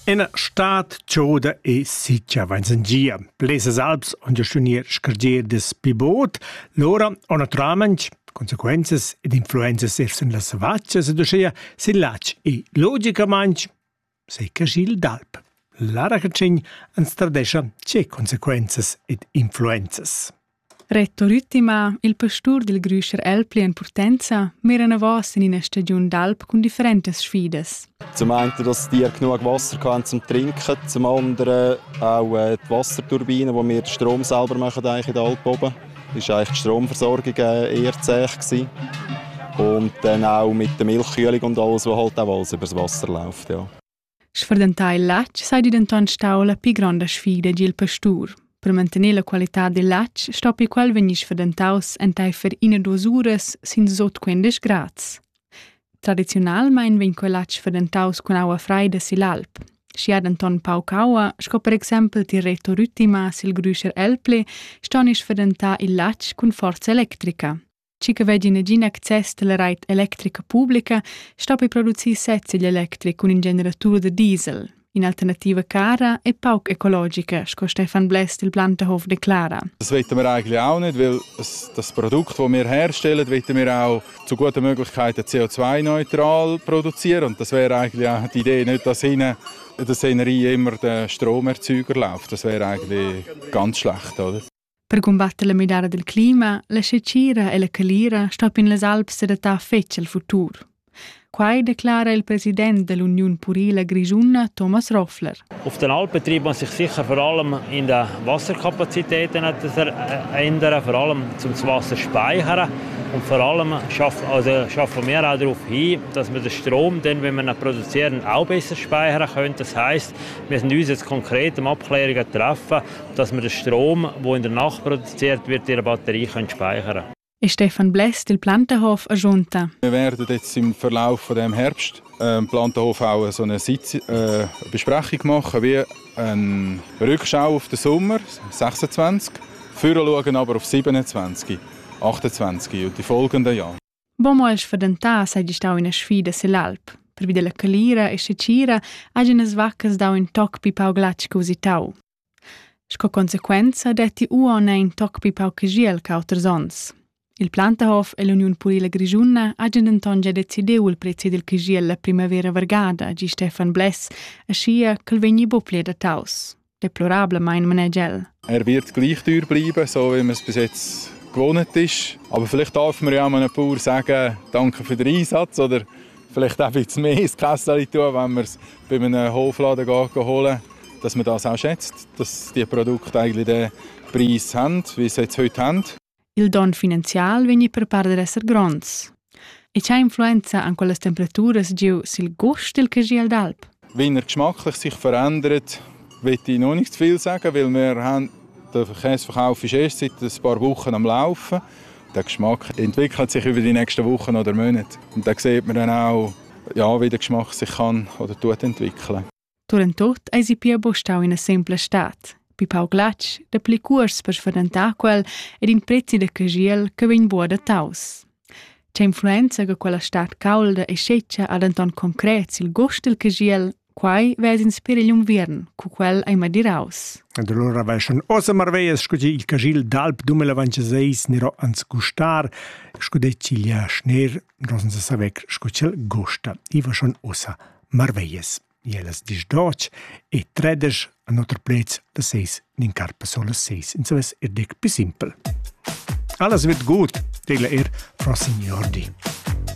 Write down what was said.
Ena stat tgioda e siccia vainsangia. Plesas Alps on gestionier scargier des pibot, lora o naturalmente consequences ed influenzas ersen las savaccias ed uscia si lac e logicamente sei cagil d'Alp. Lara Cacin ans tradescha c'è consequences ed influenzas. Retto Rüttima, il pastur del Grüscher Elpli in Portenza, mirano vos in una stagione d'Alp con differentes sfides. Zum einen, dass die genug Wasser haben zum Trinken, zum anderen auch die Wasserturbine, wo wir den Strom selber machen in der Alp oben. Das war eigentlich die Stromversorgung eher zäh gewesen. Und dann auch mit der Milchkühlung und alles, was halt auch alles über das Wasser läuft. Ja. Sfredentar il lac sei diventant staula più grande sfida di il pastur. Per mantenere la qualità del lac, stoppi quel venis fredentaus entai per 1-2 ures sin sot 15 grads. Tradizionalmein ven quel lac fredentaus con aua freida l'Alp. Si ad Anton Pau Caua, sco per exempel di Retto Rüttima sil Grüscher Elpli, stonis fredenta il lac con forza elettrica. Cica vegi negin access della reit elettrica pubblica, stoppi produzi sezzil elettric con un generatur de diesel. In alternativa cara e pauc ecologica, sco Stefan Blest il Plantenhof declara. Das wollen wir eigentlich auch nicht, weil das Produkt, das wir herstellen, wollen wir auch zu guten Möglichkeiten CO2-neutral produzieren. Und das wäre eigentlich auch die Idee, nicht, dass in der Szenerie immer der Stromerzeuger läuft. Das wäre eigentlich ganz schlecht, oder? Per combattere la midara del clima, la secira e la calira stop in les Alps se data feccia il futur. Quai declara il Präsident dell'Union Purila Grigiunna, Thomas Roffler. Auf den Alpen treibt man sich sicher vor allem in den Wasserkapazitäten ändern, vor allem zum Wasser speichern. Und vor allem schaffen wir auch darauf hin, dass wir den Strom, dann, wenn wir ihn produzieren, auch besser speichern können. Das heisst, wir sind uns jetzt konkret Abklärungen treffen, dass wir den Strom, der in der Nacht produziert wird, in der Batterie speichern können. E Stefan Blest, il Plantenhof, aggiunta. Wir werden jetzt im Verlauf von dem Herbst im Plantenhof auch so eine Besprechung machen, wie eine Rückschau auf den Sommer 26, schauen aber auf 27, 28 und die folgenden Jahre. Bomo el sfadentà sei stau in sfida sull'Alp. Per vide la calira e secira, hagien as vaccas dau in toc pipau glac così tau. Sco consequenza detti uone in toc pipau cagiel cauters ons. Il Plantenhof e l'Union Purila Grigiunna hagien denton già decideu il prezzo del cagiel la primavera vargada, gi Stefan Bless, ascia che vegni bopli da taus. Deplorable mein manegel. Wird gleich teuer bleiben, so wie man es bis jetzt gewohnt ist. Aber vielleicht darf man ja einem Bauer sagen, danke für den Einsatz oder vielleicht auch ein bisschen mehr ins Kästchen tun, wenn man es bei einem Hofladen holen, dass man das auch schätzt, dass die Produkte eigentlich den Preis haben, wie sie jetzt heute haben. Il don finanzial vegni per part de esser gronds. E c'ha influenza an quelle temperaturas giu sil gust del cagiel d'Alp? Wie er geschmacklich sich verändert, will ich noch nicht zu viel sagen, weil wir haben, der Käseverkauf ist erst seit ein paar Wochen am Laufen. Der Geschmack entwickelt sich über die nächsten Wochen oder Monate. Und da sieht man dann auch, ja, wie der Geschmack sich kann oder entwickeln. Durant tot eisi pia bostau in a simple stat. Pipau glac, de pli curs per sfadentà quel ed in prezzi de cagiel che vegn buo da taus. C'è influenza che quella stat caulda e seccia ad anton concret il gust del cagiel, quai vesins per l'invern, cu quel ai madiraus. Ed allora vescian osa marveias scugi il cagil d'Alp 2026 nero ans gustar, scudeci glia schner, rosens savec scucel gusta, iva schon osa marveias. Jelas dis doc e tredes a notre plets de 6 in carpa sola 6. Insomma, dic più simpel. Alles wird gut, degla Frau Signor di.